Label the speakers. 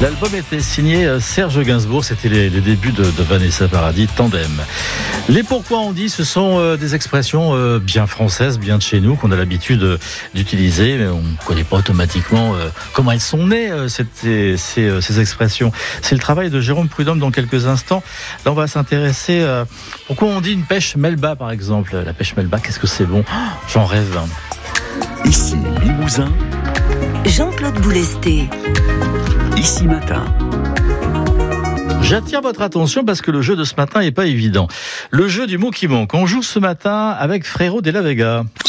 Speaker 1: L'album était signé Serge Gainsbourg, c'était les débuts de Vanessa Paradis, Tandem. Les pourquoi on dit, ce sont des expressions bien françaises, bien de chez nous, qu'on a l'habitude d'utiliser, mais on ne connaît pas automatiquement comment elles sont nées, ces expressions. C'est le travail de Jérôme Prudhomme dans quelques instants. Là, on va s'intéresser à pourquoi on dit une pêche Melba, par exemple. La pêche Melba, qu'est-ce que c'est bon ? J'en rêve.
Speaker 2: Ici Limousin,
Speaker 3: Jean-Claude Boulesté.
Speaker 2: Ici Matin.
Speaker 1: J'attire votre attention parce que le jeu de ce matin n'est pas évident. Le jeu du mot qui manque. On joue ce matin avec Frérot de la Vega.